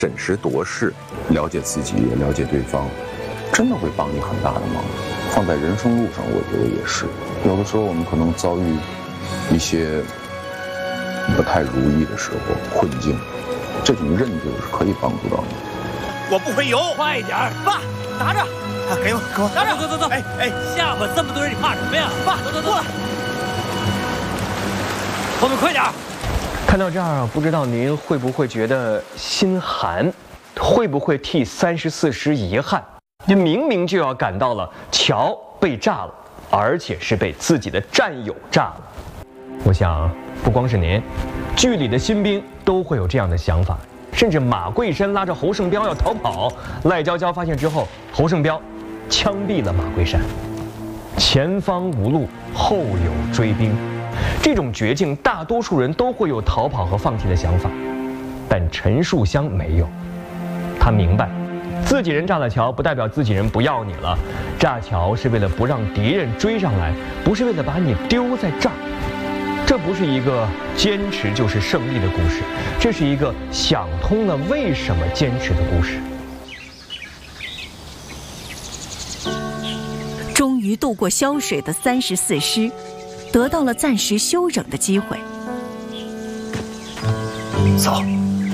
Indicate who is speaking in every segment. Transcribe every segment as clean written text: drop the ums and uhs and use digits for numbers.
Speaker 1: 审时度势，了解自己，也了解对方，真的会帮你很大的忙。放在人生路上，我觉得也是。有的时候我们可能遭遇一些不太如意的时候、困境，这种韧劲是可以帮助到你。
Speaker 2: 我不会游，
Speaker 3: 快一点！
Speaker 2: 爸，拿着，给我
Speaker 3: 拿着，走！
Speaker 2: 哎，
Speaker 3: 下巴这么多人，你怕什么呀？
Speaker 2: 爸，走，过来，
Speaker 3: 后面快点！
Speaker 4: 看到这儿，不知道您会不会觉得心寒，会不会替34师遗憾？您明明就要赶到了，桥被炸了，而且是被自己的战友炸了。我想，不光是您，剧里的新兵都会有这样的想法。甚至马桂山拉着侯胜彪要逃跑，赖娇娇发现之后，侯胜彪枪毙了马桂山。前方无路，后有追兵。这种绝境，大多数人都会有逃跑和放弃的想法，但陈树湘没有。他明白，自己人炸了桥，不代表自己人不要你了。炸桥是为了不让敌人追上来，不是为了把你丢在这儿。这不是一个坚持就是胜利的故事，这是一个想通了为什么坚持的故事。
Speaker 5: 终于渡过潇水的34师，得到了暂时休整的机会。
Speaker 6: 走，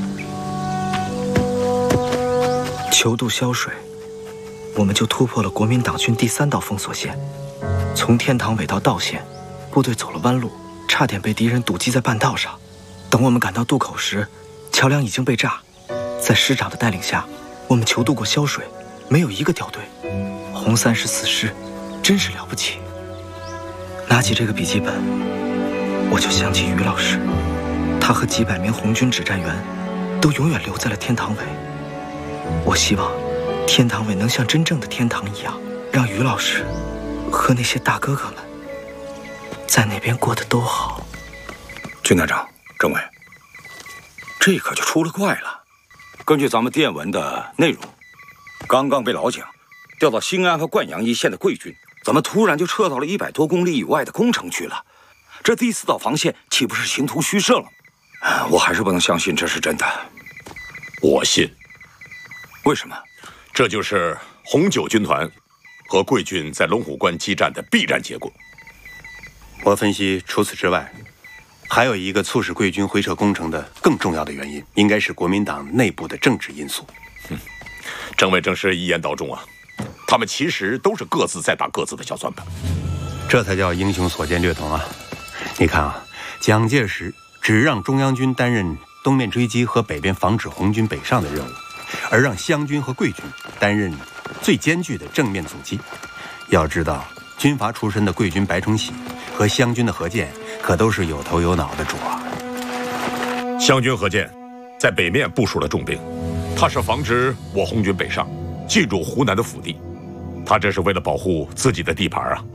Speaker 6: 求渡潇水，我们就突破了国民党军第3道封锁线，从天堂尾到道县，部队走了弯路。差点被敌人堵击在半道上。等我们赶到渡口时，桥梁已经被炸。在师长的带领下，我们求渡过潇水，没有一个掉队。红34师真是了不起。拿起这个笔记本，我就想起于老师，他和几百名红军指战员都永远留在了天堂尾。我希望天堂尾能像真正的天堂一样，让于老师和那些大哥哥们在那边过得都好。
Speaker 7: 军团长、政委，这可就出了怪了。根据咱们电文的内容，刚刚被老蒋调到兴安和灌阳一线的桂军，怎么突然就撤到了100多公里以外的宫城去了？这第4道防线岂不是形同虚设了？我还是不能相信这是真的。
Speaker 8: 我信。
Speaker 7: 为什么？
Speaker 8: 这就是红9军团和桂军在龙虎关激战的必然结果。
Speaker 9: 我分析，除此之外，还有一个促使桂军回撤攻城的更重要的原因，应该是国民党内部的政治因素。
Speaker 8: 政委真是一言道中啊！他们其实都是各自在打各自的小算盘，
Speaker 9: 这才叫英雄所见略同啊！你看啊，蒋介石只让中央军担任东面追击和北边防止红军北上的任务，而让湘军和桂军担任最艰巨的正面阻击。要知道，军阀出身的桂军白崇禧和湘军的何键可都是有头有脑的主啊。
Speaker 8: 湘军何键在北面部署了重兵，他是防止我红军北上，进入湖南的腹地，他这是为了保护自己的地盘啊。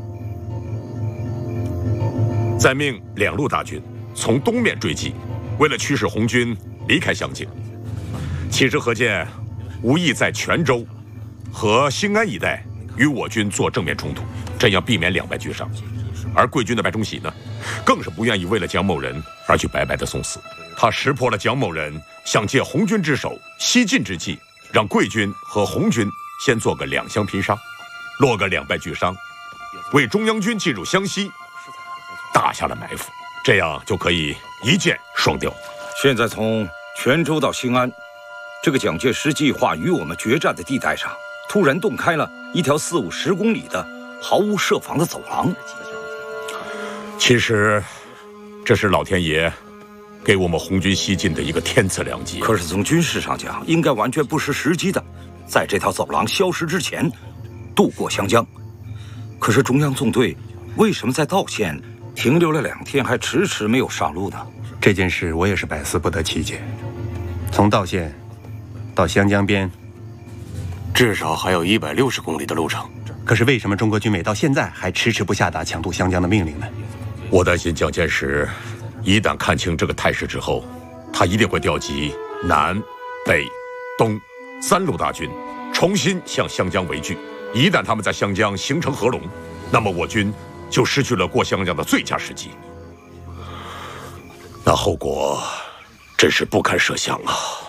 Speaker 8: 再命2路大军从东面追击，为了驱使红军离开湘境。其实何键无意在泉州和兴安一带与我军做正面冲突，这样避免两败俱伤。而桂军的白崇禧呢，更是不愿意为了蒋某人而去白白的送死。他识破了蒋某人想借红军之手西进之计，让桂军和红军先做个两相拼杀，落个两败俱伤，为中央军进入湘西打下了埋伏，这样就可以一箭双雕。
Speaker 7: 现在从泉州到兴安，这个蒋介石计划与我们决战的地带上，突然洞开了一条4、50公里的毫无设防的走廊。
Speaker 8: 其实，这是老天爷给我们红军西进的一个天赐良机。
Speaker 7: 可是从军事上讲，应该完全不失时机的，在这条走廊消失之前渡过湘江。可是中央纵队为什么在道县停留了2天，还迟迟没有上路呢？
Speaker 9: 这件事我也是百思不得其解。从道县到湘江边，
Speaker 10: 至少还有160公里的路程。
Speaker 9: 可是为什么中国军委到现在还迟迟不下达强渡湘江的命令呢？
Speaker 8: 我担心蒋介石一旦看清这个态势之后，他一定会调集南、北、东3路大军，重新向湘江围拒。一旦他们在湘江形成合拢，那么我军就失去了过湘江的最佳时机。那后果真是不堪设想啊！